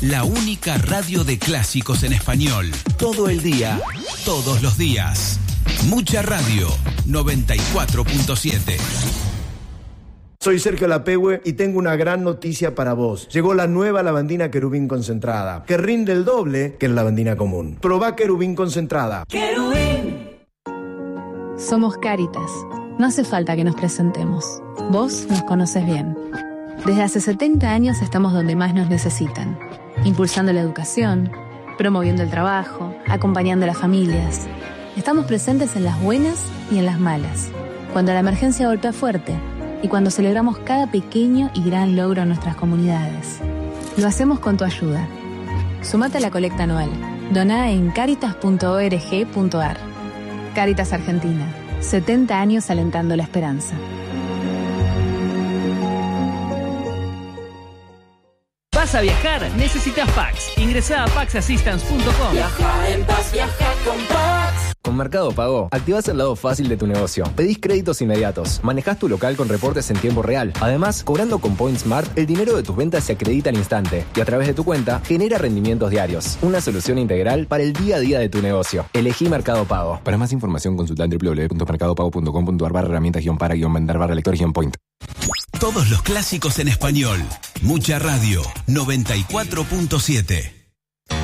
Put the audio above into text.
La única radio de clásicos en español. Todo el día, todos los días. Mucha Radio, 94.7. Soy Sergio Lapehue y tengo una gran noticia para vos. Llegó la nueva lavandina Querubín concentrada, que rinde el doble que la lavandina común. Probá Querubín concentrada. ¡Querubín! Somos Cáritas. No hace falta que nos presentemos. Vos nos conoces bien. Desde hace 70 años estamos donde más nos necesitan. Impulsando la educación, promoviendo el trabajo, acompañando a las familias. Estamos presentes en las buenas y en las malas. Cuando la emergencia golpea fuerte y cuando celebramos cada pequeño y gran logro en nuestras comunidades. Lo hacemos con tu ayuda. Sumate a la colecta anual. Doná en caritas.org.ar. Cáritas Argentina. 70 años alentando la esperanza. ¿Vas a viajar? Necesitas Pax. Ingresá a paxassistance.com. Viaja en paz, viaja con Pax. Con Mercado Pago, activás el lado fácil de tu negocio. Pedís créditos inmediatos. Manejás tu local con reportes en tiempo real. Además, cobrando con Point Smart, el dinero de tus ventas se acredita al instante y a través de tu cuenta genera rendimientos diarios. Una solución integral para el día a día de tu negocio. Elegí Mercado Pago. Para más información, consulta en www.mercadopago.com.ar/herramientas-para-lector-point. Todos los clásicos en español. Mucha Radio, 94.7.